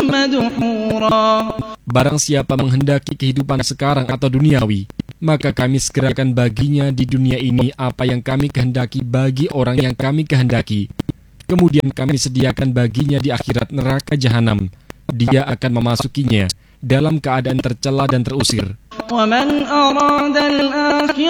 مدحورا. Barang siapa menghendaki kehidupan sekarang atau duniawi, maka kami segerakan baginya di dunia ini apa yang kami kehendaki bagi orang yang kami kehendaki. Kemudian kami sediakan baginya di akhirat neraka jahanam. Dia akan memasukinya dalam keadaan tercela dan terusir. ومن أراد الآخرة